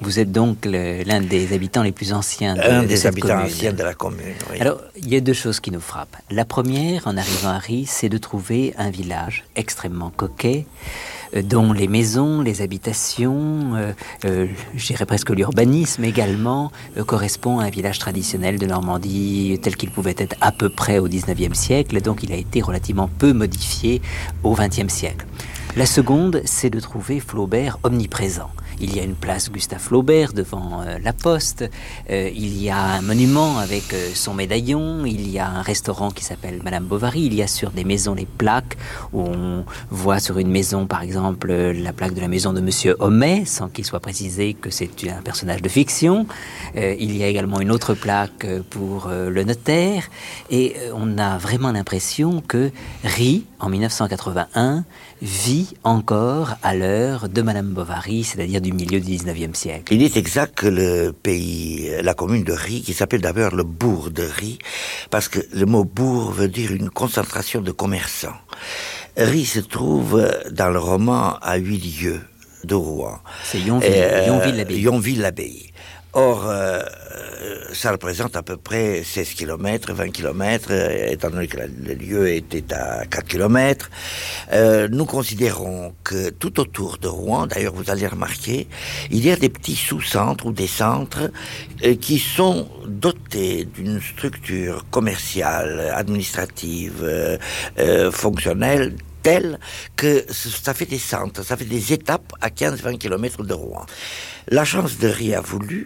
Vous êtes donc l'un des habitants les plus anciens de Un des cette habitants commune. anciens de la commune, oui. Alors, il y a deux choses qui nous frappent. La première, en arrivant à Ry, c'est de trouver un village extrêmement coquet, dont les maisons, les habitations, je dirais presque l'urbanisme également, correspond à un village traditionnel de Normandie tel qu'il pouvait être à peu près au XIXe siècle, donc il a été relativement peu modifié au XXe siècle. La seconde, c'est de trouver Flaubert omniprésent. Il y a une place Gustave Flaubert devant la Poste, il y a un monument avec son médaillon, il y a un restaurant qui s'appelle Madame Bovary, il y a sur des maisons les plaques où on voit sur une maison par exemple la plaque de la maison de Monsieur Homais, sans qu'il soit précisé que c'est un personnage de fiction. Il y a également une autre plaque pour le notaire et on a vraiment l'impression que Ry, en 1981, vit encore à l'heure de Madame Bovary, c'est-à-dire du milieu du 19e siècle. Il est exact que le pays, la commune de Ry, qui s'appelle d'abord le bourg de Ry, parce que le mot bourg veut dire une concentration de commerçants. Ry se trouve dans le roman à 8 lieues de Rouen. C'est Yonville-l'Abbaye. Yonville-l'Abbaye. Or, ça représente à peu près 16 km, 20 km, étant donné que le lieu était à 4 km. Nous considérons que tout autour de Rouen, d'ailleurs vous allez remarquer, il y a des petits sous-centres ou des centres qui sont dotés d'une structure commerciale, administrative, fonctionnelle, telle que ça fait des centres, ça fait des étapes à 15-20 km de Rouen. La chance de Ry a voulu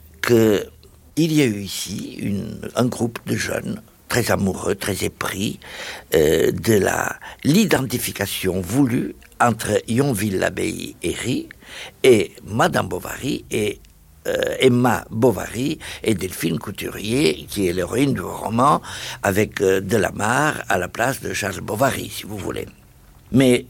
qu'il y a eu ici un groupe de jeunes très amoureux, très épris de l'identification voulue entre Yonville-l'Abbaye et Ry, et Madame Bovary et Emma Bovary et Delphine Couturier, qui est l'héroïne du roman, avec Delamarre à la place de Charles Bovary, si vous voulez. Mais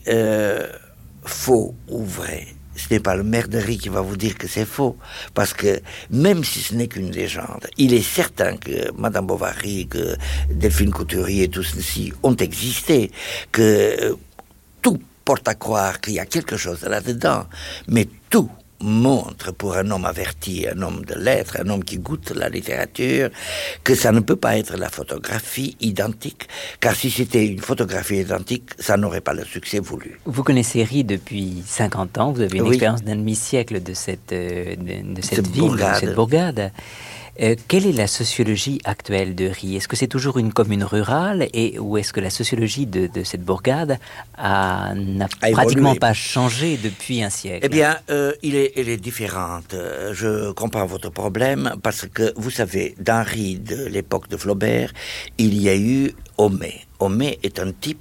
faux ou vrai, ce n'est pas le maire de Ry qui va vous dire que c'est faux, parce que même si ce n'est qu'une légende, il est certain que Madame Bovary, que Delphine Couturier et tous ceux-ci ont existé, que tout porte à croire qu'il y a quelque chose là-dedans, mais tout montre pour un homme averti, un homme de lettres, un homme qui goûte la littérature, que ça ne peut pas être la photographie identique, car si c'était une photographie identique, ça n'aurait pas le succès voulu. Vous connaissez Ry depuis 50 ans, vous avez une expérience d'un demi-siècle de cette ville, de cette bourgade. Quelle est la sociologie actuelle de Ry? Est-ce que c'est toujours une commune rurale ou est-ce que la sociologie de cette bourgade n'a pratiquement pas changé depuis un siècle? Eh bien, elle est différente. Je comprends votre problème parce que, vous savez, dans Ry de l'époque de Flaubert, il y a eu Homais. Homais est un type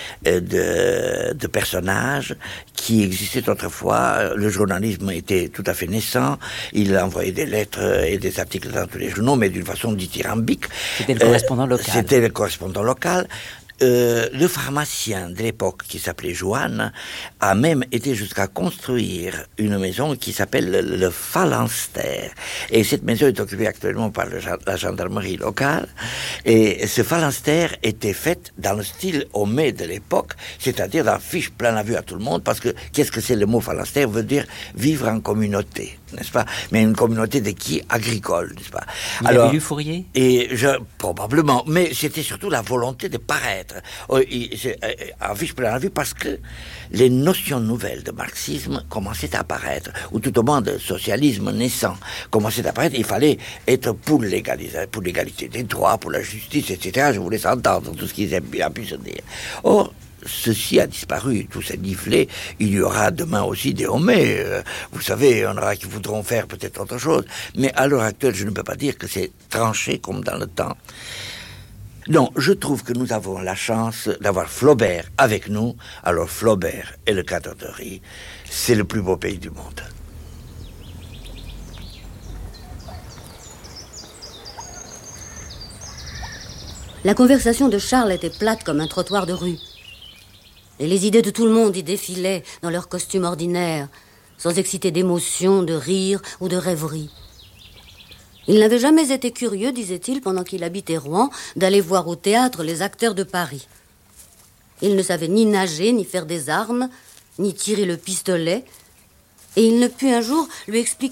de personnages qui existaient autrefois. Le journalisme était tout à fait naissant. Il envoyait des lettres et des articles dans tous les journaux, mais d'une façon dithyrambique. C'était le correspondant local. C'était le correspondant local. Le pharmacien de l'époque, qui s'appelait Joanne, a même été jusqu'à construire une maison qui s'appelle le phalanstère. Et cette maison est occupée actuellement par la gendarmerie locale. Et ce phalanstère était fait dans le style Homais de l'époque, c'est-à-dire d'affiches plein la vue à tout le monde, parce que qu'est-ce que c'est le mot phalanstère? Veut dire vivre en communauté, n'est-ce pas? Mais une communauté de qui? Agricole, n'est-ce pas? Il avait lu Fourier? Probablement, mais c'était surtout la volonté de paraître. Affiche plein la vue parce que les notions nouvelles de marxisme commençaient à apparaître, ou tout au moins de socialisme naissant commençait à apparaître. Il fallait être pour l'égalité des droits, pour la justice, etc. Je vous laisse entendre tout ce qu'ils a pu se dire. Or, ceci a disparu, tout s'est nivelé. Il y aura demain aussi des Homais. Vous savez, il y en aura qui voudront faire peut-être autre chose. Mais à l'heure actuelle, je ne peux pas dire que c'est tranché comme dans le temps. Non, je trouve que nous avons la chance d'avoir Flaubert avec nous. Alors Flaubert et le cadre de Ry, c'est le plus beau pays du monde. La conversation de Charles était plate comme un trottoir de rue. Et les idées de tout le monde y défilaient dans leurs costumes ordinaires, sans exciter d'émotion, de rire ou de rêverie. Il n'avait jamais été curieux, disait-il, pendant qu'il habitait Rouen, d'aller voir au théâtre les acteurs de Paris. Il ne savait ni nager, ni faire des armes, ni tirer le pistolet, et il ne put un jour lui expliquer